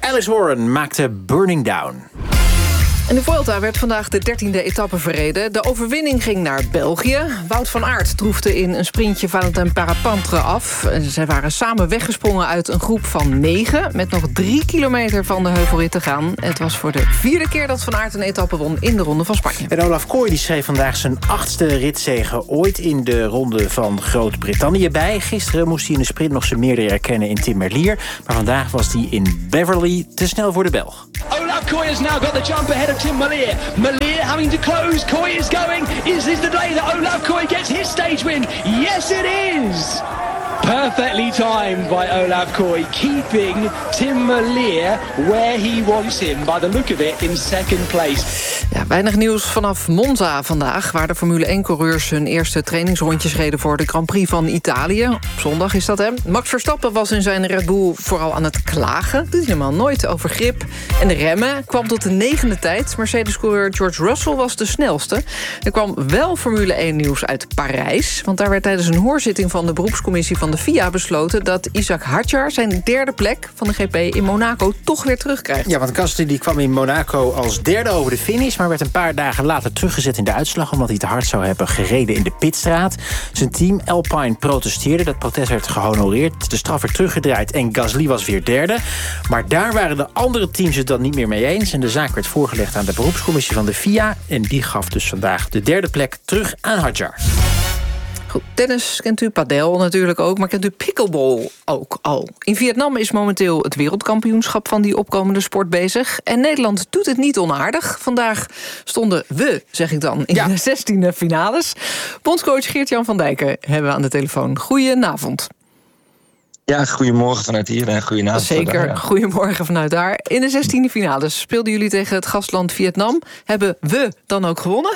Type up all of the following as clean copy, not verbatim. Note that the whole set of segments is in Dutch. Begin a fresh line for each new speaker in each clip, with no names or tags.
Alice Warren maakte Burning Down.
En de Vuelta werd vandaag de 13e etappe verreden. De overwinning ging naar België. Wout van Aert troefde in een sprintje Valentin Parapente af. Zij waren samen weggesprongen uit een groep van 9... met nog 3 kilometer van de heuvelrit te gaan. Het was voor de 4e keer dat Van Aert een etappe won in de Ronde van Spanje.
En Olaf Kooi die schreef vandaag zijn 8e ritzege ooit in de Ronde van Groot-Brittannië bij. Gisteren moest hij in de sprint nog zijn meerdere herkennen in Tim Merlier. Maar vandaag was hij in Beverly te snel voor de Belg.
Olaf Kooi has now got the jump ahead of Tim Merlier. Merlier having to close. Kooi is going. Is this the day that Olaf Kooi gets his stage win? Yes, it is! Perfectly timed by Olaf Kooi, keeping Tim Merlier where he wants him, by the look of it, in second place.
Ja, weinig nieuws vanaf Monza vandaag, waar de Formule 1-coureurs hun eerste trainingsrondjes reden voor de Grand Prix van Italië. Op zondag is dat, hè? Max Verstappen was in zijn Red Bull vooral aan het klagen. Doet hij helemaal nooit over grip. En de remmen kwam tot de 9e tijd. Mercedes-coureur George Russell was de snelste. Er kwam wel Formule 1-nieuws uit Parijs, want daar werd tijdens een hoorzitting van de beroepscommissie van de FIA besloten dat Isaac Hadjar zijn 3e plek van de GP in Monaco toch weer terugkrijgt.
Ja, want Gasly die kwam in Monaco als 3e over de finish, maar werd een paar dagen later teruggezet in de uitslag omdat hij te hard zou hebben gereden in de pitstraat. Zijn team Alpine protesteerde, dat protest werd gehonoreerd, de straf werd teruggedraaid en Gasly was weer 3e. Maar daar waren de andere teams het dan niet meer mee eens en de zaak werd voorgelegd aan de beroepscommissie van de FIA en die gaf dus vandaag de 3e plek terug aan Hadjar.
Goed, tennis kent u, padel natuurlijk ook, maar kent u pickleball ook al. In Vietnam is momenteel het wereldkampioenschap van die opkomende sport bezig. En Nederland doet het niet onaardig. Vandaag stonden we, zeg ik dan, in de 16e finales. Bondscoach Geert-Jan van Dijken hebben we aan de telefoon. Goedenavond.
Ja, goedemorgen vanuit hier en goedenavond.
Zeker, goedemorgen vanuit daar. In de 16e finales speelden jullie tegen het gastland Vietnam. Hebben we dan ook gewonnen?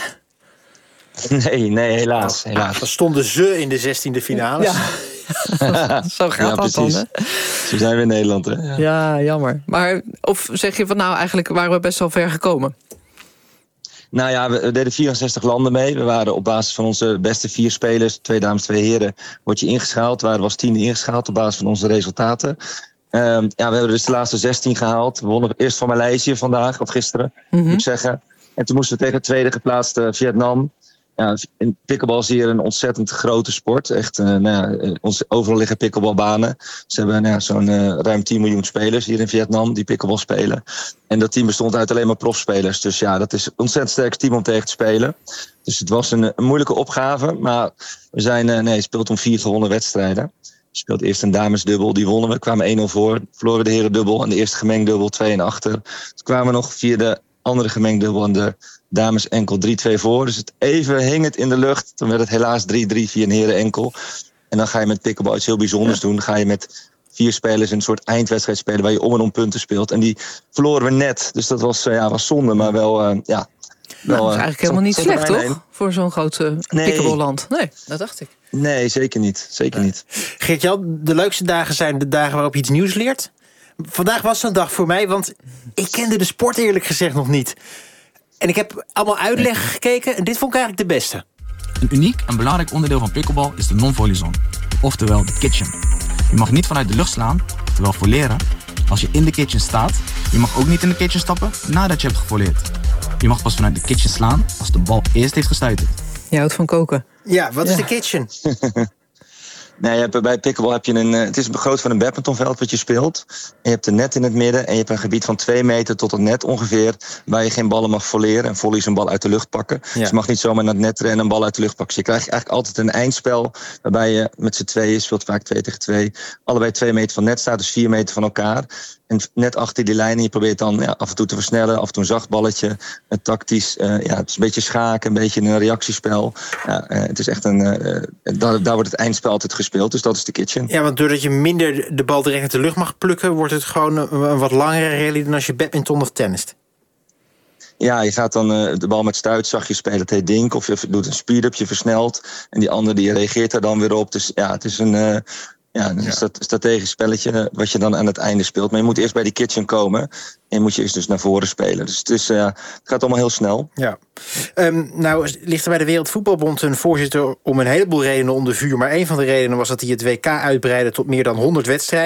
Nee, helaas.
Dan stonden ze in de 16e finales.
Ja. Zo gaat dat dan, hè?
Zo zijn we in Nederland, hè?
Ja, jammer. Maar of zeg je van nou, eigenlijk waren we best wel ver gekomen?
Nou ja, we deden 64 landen mee. We waren op basis van onze beste 4 spelers, 2 dames, 2 heren, word je ingeschaald. We waren als 10e ingeschaald op basis van onze resultaten. We hebben dus de laatste 16 gehaald. We wonnen eerst van Maleisië vandaag, of gisteren, moet ik zeggen. En toen moesten we tegen het 2e geplaatste Vietnam. Ja, in pickleball is hier een ontzettend grote sport. Echt, overal liggen pickleballbanen. Ze hebben zo'n ruim 10 miljoen spelers hier in Vietnam die pickleball spelen. En dat team bestond uit alleen maar profspelers. Dus ja, dat is een ontzettend sterk team om tegen te spelen. Dus het was een moeilijke opgave. Maar we zijn, speelt om 4 gewonnen wedstrijden. Je speelt eerst een damesdubbel, die wonnen we. Kwamen 1-0 voor, verloren de herendubbel en de eerste gemengdubbel 2 en achter. Toen kwamen we nog via de andere gemengdubbel en de dames enkel 3-2 voor. Dus even hing het in de lucht. Toen werd het helaas 3-3 via een heren enkel. En dan ga je met pickleball iets heel bijzonders doen. Dan ga je met 4 spelers een soort eindwedstrijd spelen waar je om en om punten speelt. En die verloren we net. Dus dat was zonde, maar wel...
dat is eigenlijk helemaal niet slecht, toch? Voor zo'n groot pickleballand. Nee, dat dacht ik.
Nee, zeker niet. Niet.
Geert-Jan, de leukste dagen zijn de dagen waarop je iets nieuws leert. Vandaag was zo'n dag voor mij, want ik kende de sport eerlijk gezegd nog niet. En ik heb allemaal uitleg gekeken en dit vond ik eigenlijk de beste.
Een uniek en belangrijk onderdeel van pickleball is de non-volley zone, oftewel de kitchen. Je mag niet vanuit de lucht slaan, terwijl volleren, als je in de kitchen staat. Je mag ook niet in de kitchen stappen nadat je hebt gevolleerd. Je mag pas vanuit de kitchen slaan als de bal eerst heeft gestuiterd.
Je houdt van koken.
Ja, wat is de kitchen?
Nee, bij pickleball heb je het is groot van een badmintonveld wat je speelt. En je hebt een net in het midden en je hebt een gebied van 2 meter tot het net ongeveer, waar je geen ballen mag volleren. En volley is een bal uit de lucht pakken. Ja. Dus je mag niet zomaar naar het net rennen en een bal uit de lucht pakken. Dus je krijgt eigenlijk altijd een eindspel waarbij je met z'n tweeën speelt, vaak 2 tegen 2. Allebei 2 meter van net staat, dus 4 meter van elkaar. En net achter die lijn, en je probeert dan af en toe te versnellen, af en toe een zacht balletje, een tactisch, het is een beetje schaken, een beetje een reactiespel. Het is echt daar wordt het eindspel altijd gespeeld, dus dat is de kitchen.
Ja, want doordat je minder de bal direct uit de lucht mag plukken, wordt het gewoon een wat langere rally dan als je badminton of tennist. Ja,
je gaat dan de bal met stuit zachtjes spelen, het heet dink, of je doet een speed-up, je versnelt, en die andere die reageert daar dan weer op. Dus ja, het is een strategisch spelletje wat je dan aan het einde speelt. Maar je moet eerst bij die kitchen komen en moet je eerst dus naar voren spelen. Dus het gaat allemaal heel snel. Ja.
Nou ligt er bij de Wereldvoetbalbond een voorzitter om een heleboel redenen onder vuur. Maar een van de redenen was dat hij het WK uitbreidde tot meer dan 100 wedstrijden.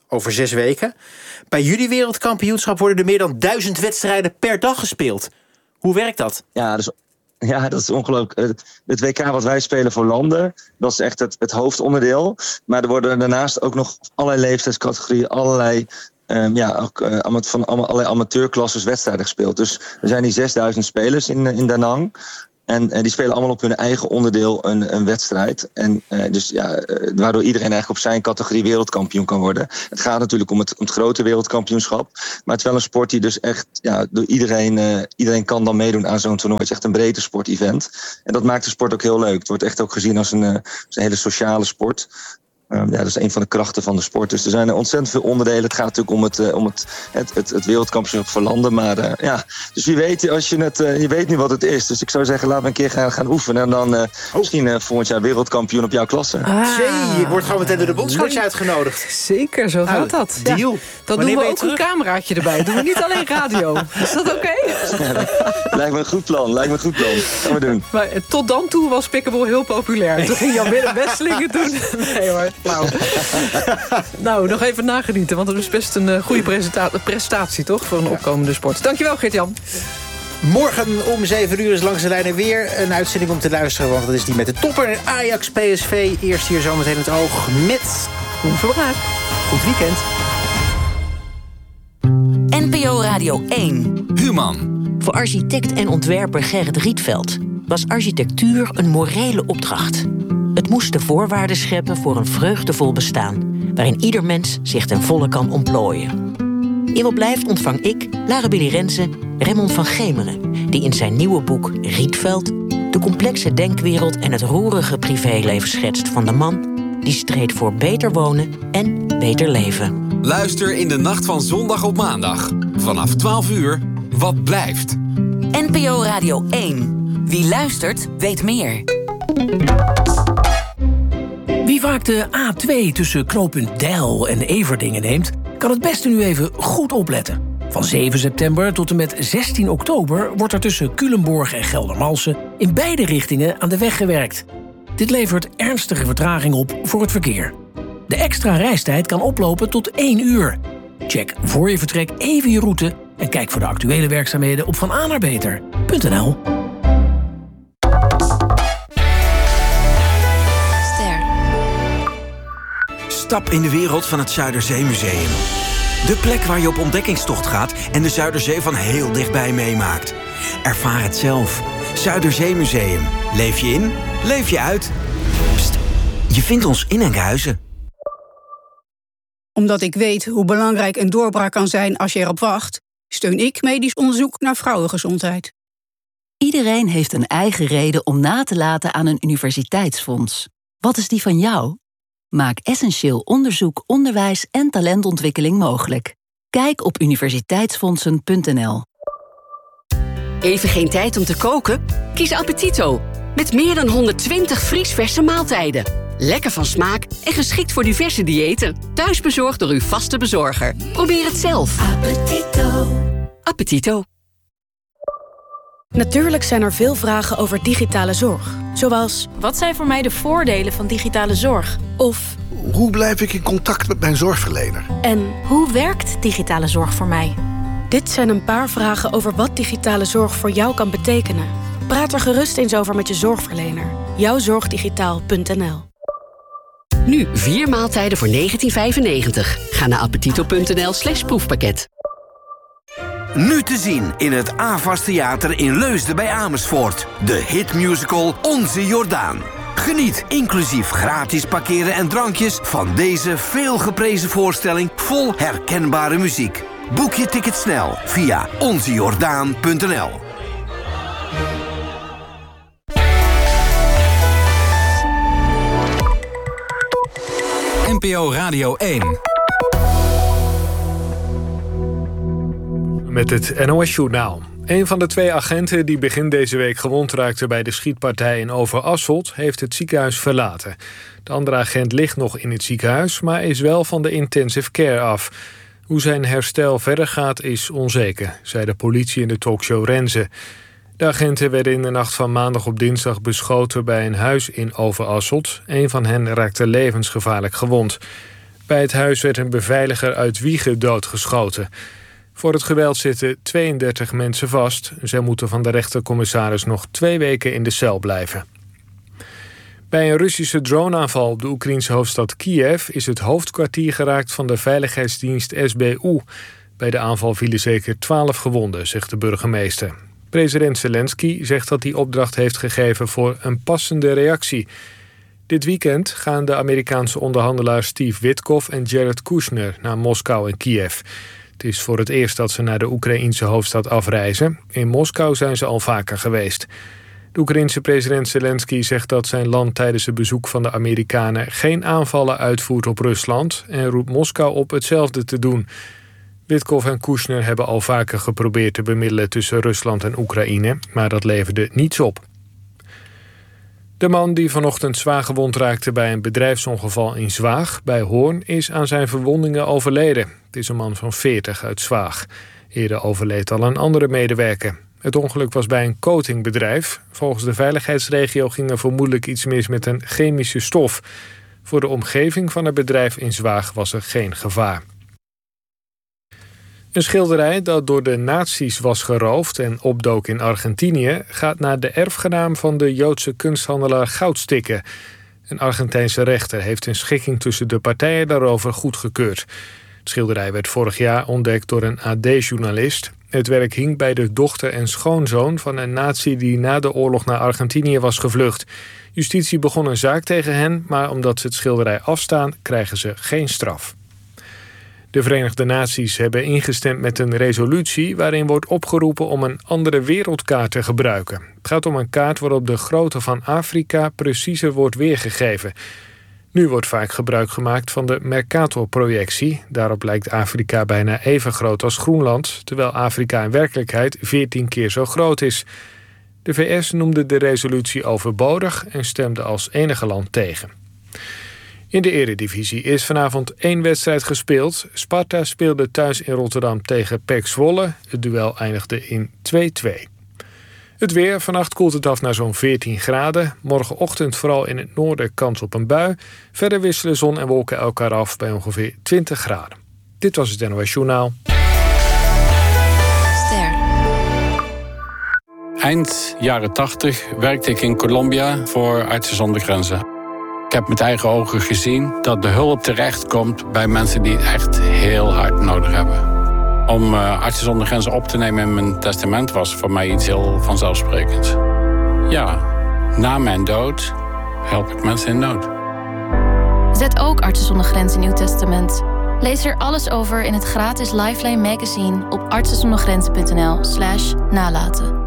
over 6 weken. Bij jullie wereldkampioenschap worden er meer dan 1000 wedstrijden per dag gespeeld. Hoe werkt dat?
Ja, dat is ongelooflijk. Het WK wat wij spelen voor landen, dat is echt het hoofdonderdeel. Maar er worden daarnaast ook nog allerlei leeftijdscategorieën, allerlei allerlei amateurklasses wedstrijden gespeeld. Dus er zijn die 6000 spelers in Da Nang. En die spelen allemaal op hun eigen onderdeel een wedstrijd. En waardoor iedereen eigenlijk op zijn categorie wereldkampioen kan worden. Het gaat natuurlijk om het grote wereldkampioenschap. Maar het is wel een sport die dus echt door iedereen kan dan meedoen aan zo'n toernooi. Het is echt een breedte sportevent. En dat maakt de sport ook heel leuk. Het wordt echt ook gezien als een hele sociale sport. Dat is een van de krachten van de sport. Dus er zijn ontzettend veel onderdelen. Het gaat natuurlijk om het wereldkampioenschap voor landen. Maar dus wie weet, als je weet nu wat het is. Dus ik zou zeggen, laten we een keer gaan oefenen. En dan misschien volgend jaar wereldkampioen op jouw klasse.
Je wordt gewoon meteen door de bondscoach uitgenodigd.
Zeker, zo gaat dat.
Deal.
Ja, dan doen we ook een cameraatje erbij. Doen we niet alleen radio. Is dat oké?
Lijkt me een goed plan. Gaan we doen.
Maar tot dan toe was Pickleball heel populair. Toen ging Jan-Willem Wesseling het doen. Nee hoor. Nou, nog even nagenieten, want het is best een goede prestatie, toch? Voor een opkomende sport. Dankjewel, Geert-Jan.
Morgen om 7 uur is Langs de Lijn weer een uitzending om te luisteren, want dat is die met de topper Ajax PSV. Eerst hier zometeen het oog met Koen Verbraak. Goed weekend.
NPO Radio 1.
Human.
Voor architect en ontwerper Gerrit Rietveld was architectuur een morele opdracht. Het moest de voorwaarden scheppen voor een vreugdevol bestaan, waarin ieder mens zich ten volle kan ontplooien. In Wat Blijft ontvang ik, Lara Billy Renze, Raymond van Gemeren, die in zijn nieuwe boek Rietveld de complexe denkwereld en het roerige privéleven schetst van de man die streed voor beter wonen en beter leven.
Luister in de nacht van zondag op maandag. Vanaf 12 uur, Wat Blijft.
NPO Radio 1. Wie luistert, weet meer.
Wie vaak de A2 tussen knooppunt Deil en Everdingen neemt, kan het beste nu even goed opletten. Van 7 september tot en met 16 oktober wordt er tussen Culemborg en Geldermalsen in beide richtingen aan de weg gewerkt. Dit levert ernstige vertraging op voor het verkeer. De extra reistijd kan oplopen tot 1 uur. Check voor je vertrek even je route en kijk voor de actuele werkzaamheden op vananerbeter.nl.
Stap in de wereld van het Zuiderzeemuseum. De plek waar je op ontdekkingstocht gaat en de Zuiderzee van heel dichtbij meemaakt. Ervaar het zelf. Zuiderzeemuseum. Leef je in, leef je uit. Pst, je vindt ons in Enkhuizen.
Omdat ik weet hoe belangrijk een doorbraak kan zijn als je erop wacht, steun ik medisch onderzoek naar vrouwengezondheid.
Iedereen heeft een eigen reden om na te laten aan een universiteitsfonds. Wat is die van jou? Maak essentieel onderzoek, onderwijs en talentontwikkeling mogelijk. Kijk op universiteitsfondsen.nl.
Even geen tijd om te koken? Kies Appetito. Met meer dan 120 vriesverse maaltijden. Lekker van smaak en geschikt voor diverse diëten. Thuisbezorgd door uw vaste bezorger. Probeer het zelf.
Appetito.
Appetito.
Natuurlijk zijn er veel vragen over digitale zorg. Zoals, wat zijn voor mij de voordelen van digitale zorg? Of,
hoe blijf ik in contact met mijn zorgverlener?
En, hoe werkt digitale zorg voor mij? Dit zijn een paar vragen over wat digitale zorg voor jou kan betekenen. Praat er gerust eens over met je zorgverlener. Jouwzorgdigitaal.nl.
Nu 4 maaltijden voor €19,95. Ga naar appetito.nl/proefpakket.
Nu te zien in het AVAS Theater in Leusden bij Amersfoort. De hitmusical Onze Jordaan. Geniet inclusief gratis parkeren en drankjes van deze veelgeprezen voorstelling vol herkenbare muziek. Boek je ticket snel via onzejordaan.nl.
NPO Radio 1.
Met het NOS-journaal. Een van de 2 agenten die begin deze week gewond raakte bij de schietpartij in Overasselt heeft het ziekenhuis verlaten. De andere agent ligt nog in het ziekenhuis, maar is wel van de intensive care af. Hoe zijn herstel verder gaat is onzeker, zei de politie in de talkshow Renze. De agenten werden in de nacht van maandag op dinsdag beschoten bij een huis in Overasselt. Een van hen raakte levensgevaarlijk gewond. Bij het huis werd een beveiliger uit Wijchen doodgeschoten. Voor het geweld zitten 32 mensen vast. Zij moeten van de rechtercommissaris nog 2 weken in de cel blijven. Bij een Russische droneaanval op de Oekraïense hoofdstad Kiev is het hoofdkwartier geraakt van de veiligheidsdienst SBU. Bij de aanval vielen zeker 12 gewonden, zegt de burgemeester. President Zelensky zegt dat hij opdracht heeft gegeven voor een passende reactie. Dit weekend gaan de Amerikaanse onderhandelaars Steve Witkoff en Jared Kushner naar Moskou en Kiev. Het is voor het eerst dat ze naar de Oekraïense hoofdstad afreizen. In Moskou zijn ze al vaker geweest. De Oekraïense president Zelensky zegt dat zijn land tijdens het bezoek van de Amerikanen geen aanvallen uitvoert op Rusland en roept Moskou op hetzelfde te doen. Witkoff en Kushner hebben al vaker geprobeerd te bemiddelen tussen Rusland en Oekraïne, maar dat leverde niets op. De man die vanochtend zwaar gewond raakte bij een bedrijfsongeval in Zwaag bij Hoorn is aan zijn verwondingen overleden. Het is een man van 40 uit Zwaag. Eerder overleed al een andere medewerker. Het ongeluk was bij een coatingbedrijf. Volgens de veiligheidsregio ging er vermoedelijk iets mis met een chemische stof. Voor de omgeving van het bedrijf in Zwaag was er geen gevaar. Een schilderij dat door de nazi's was geroofd en opdook in Argentinië gaat naar de erfgenaam van de Joodse kunsthandelaar Goudstikke. Een Argentijnse rechter heeft een schikking tussen de partijen daarover goedgekeurd. Het schilderij werd vorig jaar ontdekt door een AD-journalist. Het werk hing bij de dochter en schoonzoon van een nazi die na de oorlog naar Argentinië was gevlucht. Justitie begon een zaak tegen hen, maar omdat ze het schilderij afstaan, krijgen ze geen straf. De Verenigde Naties hebben ingestemd met een resolutie waarin wordt opgeroepen om een andere wereldkaart te gebruiken. Het gaat om een kaart waarop de grootte van Afrika preciezer wordt weergegeven. Nu wordt vaak gebruik gemaakt van de Mercator-projectie. Daarop lijkt Afrika bijna even groot als Groenland, terwijl Afrika in werkelijkheid 14 keer zo groot is. De VS noemde de resolutie overbodig en stemde als enige land tegen. In de Eredivisie is vanavond 1 wedstrijd gespeeld. Sparta speelde thuis in Rotterdam tegen PEC Zwolle. Het duel eindigde in 2-2. Het weer. Vannacht koelt het af naar zo'n 14 graden. Morgenochtend vooral in het noorden kans op een bui. Verder wisselen zon en wolken elkaar af bij ongeveer 20 graden. Dit was het NOS Journaal.
Eind jaren 80 werkte ik in Colombia voor Artsen zonder Grenzen. Ik heb met eigen ogen gezien dat de hulp terechtkomt bij mensen die het echt heel hard nodig hebben. Om Artsen zonder Grenzen op te nemen in mijn testament was voor mij iets heel vanzelfsprekends. Ja, na mijn dood help ik mensen in nood.
Zet ook Artsen zonder Grenzen in uw testament. Lees er alles over in het gratis Lifeline magazine op artsenzondergrenzen.nl/nalaten.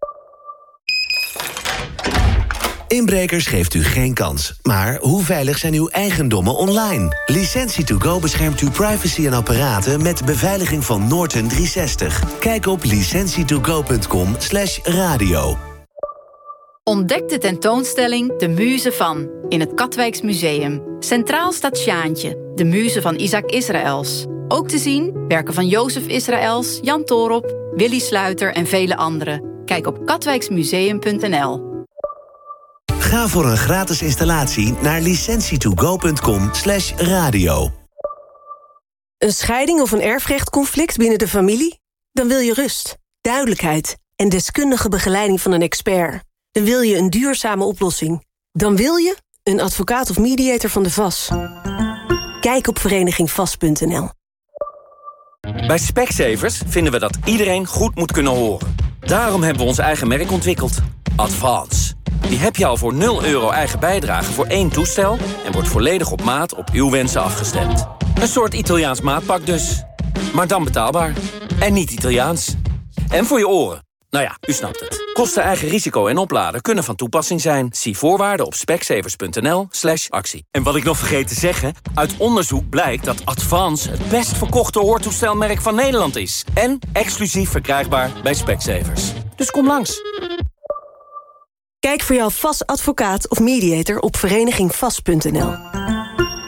Inbrekers geeft u geen kans. Maar hoe veilig zijn uw eigendommen online? Licentie2Go beschermt uw privacy en apparaten met beveiliging van Norton 360. Kijk op licentietogo.com/radio.
Ontdek de tentoonstelling De Muze van in het Katwijks Museum. Centraal staat Sjaantje, de muze van Isaac Israëls. Ook te zien werken van Jozef Israëls, Jan Toorop, Willy Sluiter en vele anderen. Kijk op katwijksmuseum.nl.
Ga voor een gratis installatie naar licentietogo.com/radio.
Een scheiding of een erfrechtconflict binnen de familie? Dan wil je rust, duidelijkheid en deskundige begeleiding van een expert. Dan wil je een duurzame oplossing. Dan wil je een advocaat of mediator van de VAS. Kijk op verenigingvas.nl.
Bij Specsavers vinden we dat iedereen goed moet kunnen horen. Daarom hebben we ons eigen merk ontwikkeld. Advance. Die heb je al voor €0 eigen bijdrage voor 1 toestel en wordt volledig op maat op uw wensen afgestemd. Een soort Italiaans maatpak dus. Maar dan betaalbaar. En niet Italiaans. En voor je oren. Nou ja, u snapt het. Kosten, eigen risico en opladen kunnen van toepassing zijn. Zie voorwaarden op specsavers.nl/actie. En wat ik nog vergeet te zeggen, uit onderzoek blijkt dat Advance het best verkochte hoortoestelmerk van Nederland is. En exclusief verkrijgbaar bij Specsavers. Dus kom langs.
Kijk voor jouw VAS advocaat of mediator op verenigingvas.nl.